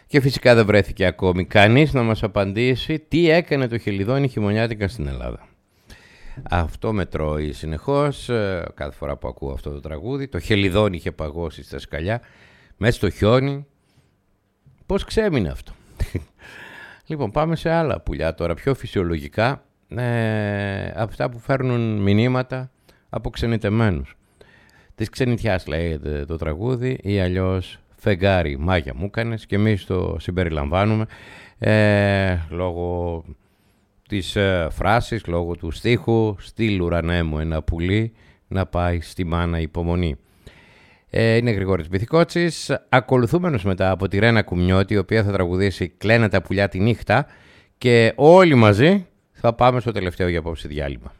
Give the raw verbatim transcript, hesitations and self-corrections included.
Και φυσικά δεν βρέθηκε ακόμη κανείς να μας απαντήσει τι έκανε το χελιδόνι χειμωνιάτικα στην Ελλάδα. Αυτό με τρώει συνεχώς, κάθε φορά που ακούω αυτό το τραγούδι. Το χελιδόνι είχε παγώσει στα σκαλιά, μέσα στο χιόνι. Πώς ξέμεινε αυτό? Λοιπόν, πάμε σε άλλα πουλιά τώρα, πιο φυσιολογικά, ε, αυτά που φέρνουν μηνύματα από ξενιτεμένους. Της ξενιτιάς λέγεται το τραγούδι, ή αλλιώς φεγγάρι μάγια μου κάνες, και εμείς το συμπεριλαμβάνουμε ε, λόγω της ε, φράσης, λόγω του στίχου «Στείλ ουρανέ μου ένα πουλί να πάει στη μάνα υπομονή». Ε, είναι Γρηγόρης Μπιθικότσης, ακολουθούμενος μετά από τη Ρένα Κουμνιώτη, η οποία θα τραγουδήσει «Κλαίνε τα πουλιά τη νύχτα», και όλοι μαζί θα πάμε στο τελευταίο για απόψη διάλειμμα.